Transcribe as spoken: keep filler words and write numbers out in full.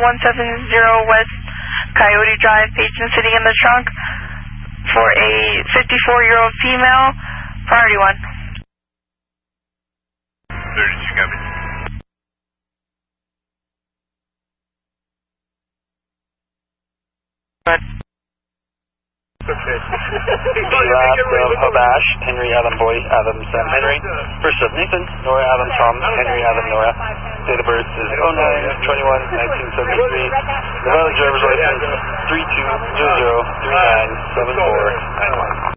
one seven zero West Coyote Drive, patient sitting in the trunk for a fifty-four-year-old female, priority one. thirty-two, copy. Good. Okay. Last of Habash, Henry Adam Boy, Adam Sam Henry. First of Nathan, Nora Adam Tom, Henry Adam Nora. Date of birth is oh nine twenty-one nineteen seventy-three. The valid driver's license three two zero zero three nine seven four nine one.